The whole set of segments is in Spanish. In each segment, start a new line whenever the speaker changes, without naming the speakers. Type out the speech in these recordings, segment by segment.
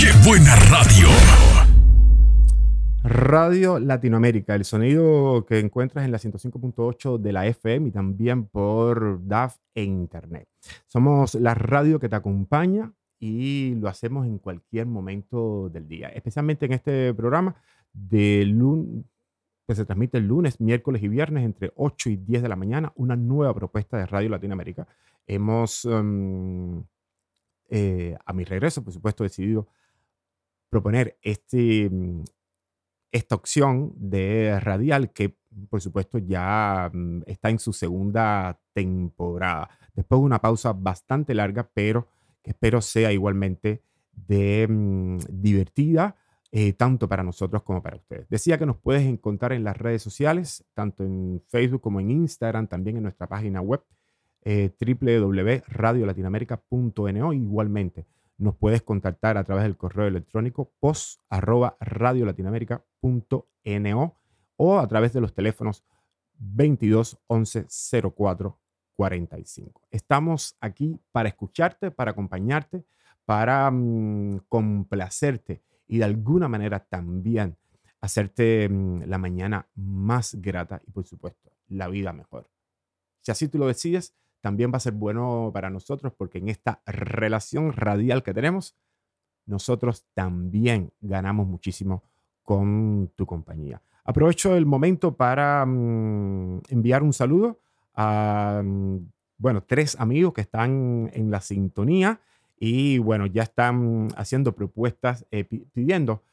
¡Qué buena radio!
Radio Latinoamérica, el sonido que encuentras en la 105.8 de la FM y también por DAF e Internet. Somos la radio que te acompaña y lo hacemos en cualquier momento del día, especialmente en este programa de lunes, pues se transmite el lunes, miércoles y viernes entre 8 y 10 de la mañana, una nueva propuesta de Radio Latinoamérica. Hemos, a mi regreso, por supuesto, decidido proponer esta opción de radial que, por supuesto, ya está en su segunda temporada. Después de una pausa bastante larga, pero que espero sea igualmente divertida, tanto para nosotros como para ustedes. Decía que nos puedes encontrar en las redes sociales, tanto en Facebook como en Instagram, también en nuestra página web, www.radiolatinamerica.no. Igualmente, nos puedes contactar a través del correo electrónico post@radiolatinamerica.no o a través de los teléfonos 22 11 04 45. Estamos aquí para escucharte, para acompañarte, para complacerte y de alguna manera también hacerte la mañana más grata y, por supuesto, la vida mejor. Si así tú lo decides, también va a ser bueno para nosotros porque en esta relación radial que tenemos, nosotros también ganamos muchísimo con tu compañía. Aprovecho el momento para enviar un saludo a, bueno, 3 amigos que están en la sintonía y, bueno, ya están haciendo propuestas, pidiendo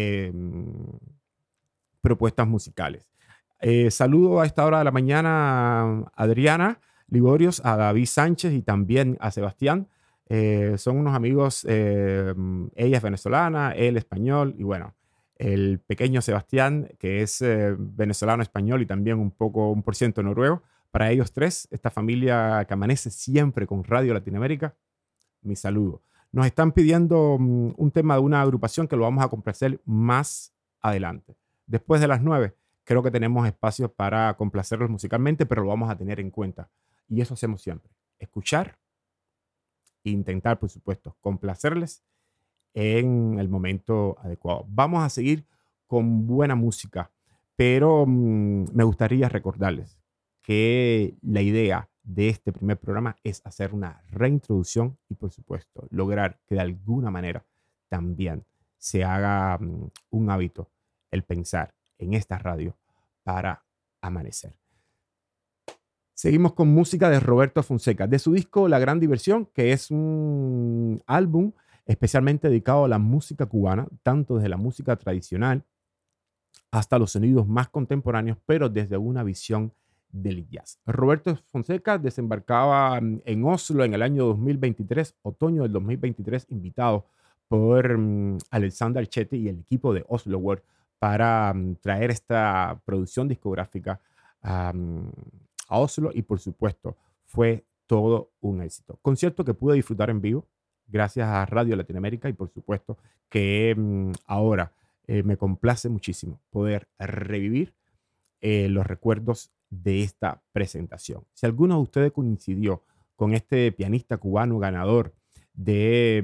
propuestas musicales. Saludo a esta hora de la mañana a Adriana Ligorios, a David Sánchez y también a Sebastián. Son unos amigos, ella es venezolana, él español y bueno, el pequeño Sebastián, que es venezolano español y también un poco, 1% noruego. Para ellos tres, esta familia que amanece siempre con Radio Latinoamérica, mi saludo. Nos están pidiendo un tema de una agrupación que lo vamos a complacer más adelante. Después de las 9, creo que tenemos espacio para complacerlos musicalmente, pero lo vamos a tener en cuenta. Y eso hacemos siempre. Escuchar e intentar, por supuesto, complacerles en el momento adecuado. Vamos a seguir con buena música, pero me gustaría recordarles que la idea de este primer programa es hacer una reintroducción y, por supuesto, lograr que de alguna manera también se haga un hábito el pensar en esta radio para amanecer. Seguimos con música de Roberto Fonseca, de su disco La Gran Diversión, que es un álbum especialmente dedicado a la música cubana, tanto desde la música tradicional hasta los sonidos más contemporáneos, pero desde una visión del jazz. Roberto Fonseca desembarcaba en Oslo en el año 2023, otoño del 2023, invitado por Alexander Chetty y el equipo de Oslo World para traer esta producción discográfica a Oslo y, por supuesto, fue todo un éxito. Concierto que pude disfrutar en vivo gracias a Radio Latinoamérica y, por supuesto, que ahora me complace muchísimo poder revivir los recuerdos de esta presentación. Si alguno de ustedes coincidió con este pianista cubano ganador de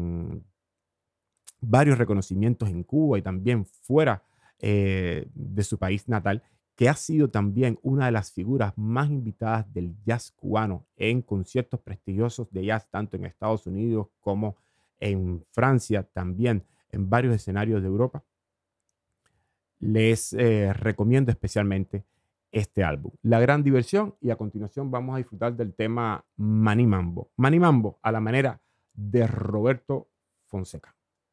varios reconocimientos en Cuba y también fuera de su país natal, que ha sido también una de las figuras más invitadas del jazz cubano en conciertos prestigiosos de jazz, tanto en Estados Unidos como en Francia, también en varios escenarios de Europa, les recomiendo especialmente este álbum, La Gran Diversión, y a continuación vamos a disfrutar del tema Mani Mambo. Mani Mambo a la manera de Roberto Fonseca.